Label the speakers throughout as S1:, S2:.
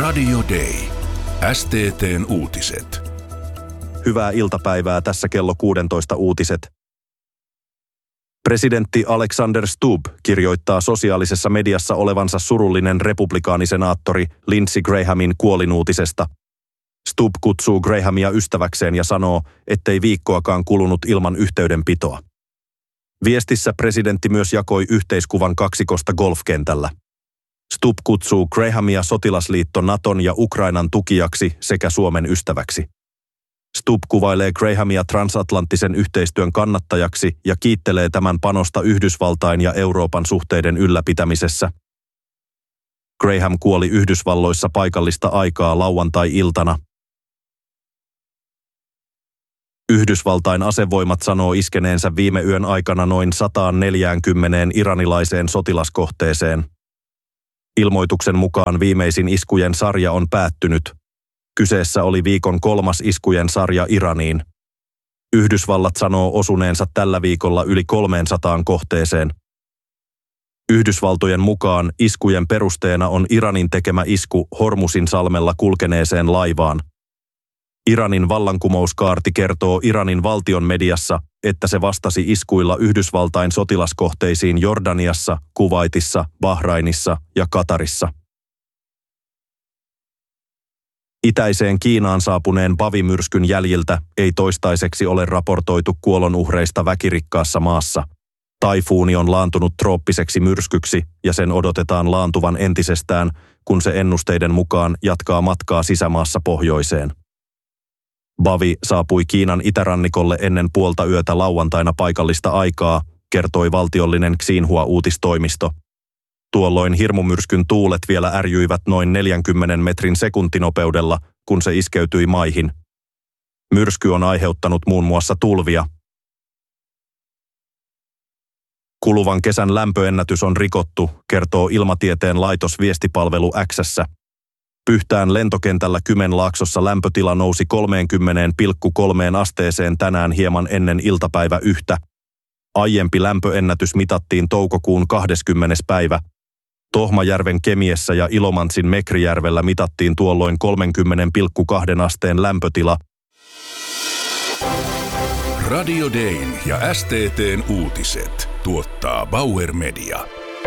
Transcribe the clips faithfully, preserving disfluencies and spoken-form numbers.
S1: Radio Day. S T T:n uutiset.
S2: Hyvää iltapäivää, tässä kello kuusitoista uutiset. Presidentti Alexander Stubb kirjoittaa sosiaalisessa mediassa olevansa surullinen republikaanisenaattori Lindsey Grahamin kuolinuutisesta. Stubb kutsuu Grahamia ystäväkseen ja sanoo, ettei viikkoakaan kulunut ilman yhteydenpitoa. Viestissä presidentti myös jakoi yhteiskuvan kaksikosta golfkentällä. Stubb kutsuu Grahamia sotilasliitto Naton ja Ukrainan tukijaksi sekä Suomen ystäväksi. Stubb kuvailee Grahamia transatlanttisen yhteistyön kannattajaksi ja kiittelee tämän panosta Yhdysvaltain ja Euroopan suhteiden ylläpitämisessä. Graham kuoli Yhdysvalloissa paikallista aikaa lauantai-iltana. Yhdysvaltain asevoimat sanoo iskeneensä viime yön aikana noin sata neljäkymmentä iranilaiseen sotilaskohteeseen. Ilmoituksen mukaan viimeisin iskujen sarja on päättynyt. Kyseessä oli viikon kolmas iskujen sarja Iraniin. Yhdysvallat sanoo osuneensa tällä viikolla yli kolmeensataan kohteeseen. Yhdysvaltojen mukaan iskujen perusteena on Iranin tekemä isku Hormuzin salmella kulkeneeseen laivaan. Iranin vallankumouskaarti kertoo Iranin valtion mediassa, että se vastasi iskuilla Yhdysvaltain sotilaskohteisiin Jordaniassa, Kuwaitissa, Bahrainissa ja Katarissa. Itäiseen Kiinaan saapuneen Bavi-myrskyn jäljiltä ei toistaiseksi ole raportoitu kuolonuhreista väkirikkaassa maassa. Taifuuni on laantunut trooppiseksi myrskyksi ja sen odotetaan laantuvan entisestään, kun se ennusteiden mukaan jatkaa matkaa sisämaassa pohjoiseen. Bavi saapui Kiinan itärannikolle ennen puolta yötä lauantaina paikallista aikaa, kertoi valtiollinen Xinhua-uutistoimisto. Tuolloin hirmumyrskyn tuulet vielä ärjyivät noin neljänkymmenen metrin sekuntinopeudella, kun se iskeytyi maihin. Myrsky on aiheuttanut muun muassa tulvia. Kuluvan kesän lämpöennätys on rikottu, kertoo Ilmatieteen laitos viestipalvelu X:ssä. Pyhtään lentokentällä Kymenlaaksossa lämpötila nousi kolmekymmentä pilkku kolme asteeseen tänään hieman ennen iltapäivä yhtä. Aiempi lämpöennätys mitattiin toukokuun kahdeskymmenes päivä. Tohmajärven Kemiessä ja Ilomantsin Mekrijärvellä mitattiin tuolloin kolmekymmentä pilkku kaksi asteen lämpötila.
S1: Radio Dayn ja S T T:n uutiset tuottaa Bauer Media.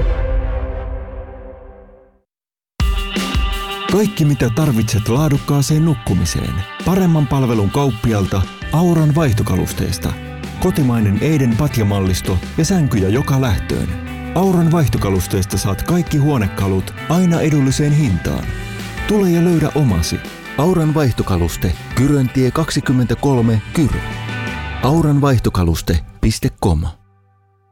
S3: Kaikki mitä tarvitset laadukkaaseen nukkumiseen. Paremman palvelun kauppialta Auran vaihtokalusteista. Kotimainen Eiden patjamallisto ja sänkyjä joka lähtöön. Auran vaihtokalusteista saat kaikki huonekalut aina edulliseen hintaan. Tule ja löydä omasi. Auran vaihtokaluste, Kyröntie kaksikymmentäkolme, Kyrö. auranvaihtokaluste piste com